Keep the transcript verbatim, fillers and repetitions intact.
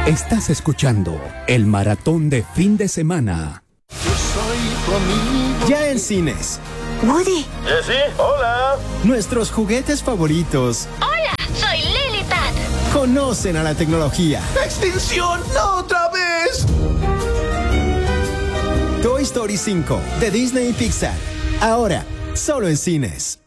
Estás escuchando el maratón de fin de semana. Ya en cines. Woody. Jessy, hola. Nuestros juguetes favoritos. Hola, soy Lilipad. Conocen a la tecnología. ¡Extinción! ¡No otra vez! Toy Story cinco de Disney y Pixar. Ahora, solo en cines.